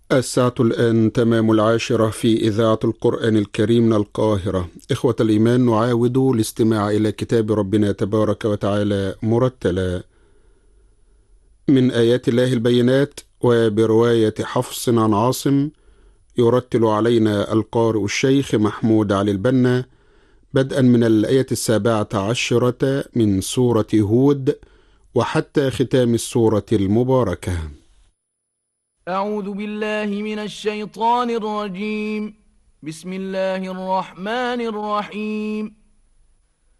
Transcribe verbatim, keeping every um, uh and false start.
الساعة الآن تمام العاشرة في إذاعة القرآن الكريم من القاهرة. إخوة الإيمان، نعاود الاستماع إلى كتاب ربنا تبارك وتعالى مرتلا من آيات الله البينات، وبرواية حفص عن عاصم. يرتل علينا القارئ الشيخ محمود علي البنا، بدءا من الآية السابعة عشرة من سورة هود وحتى ختام السورة المباركة. أعوذ بالله من الشيطان الرجيم. بسم الله الرحمن الرحيم.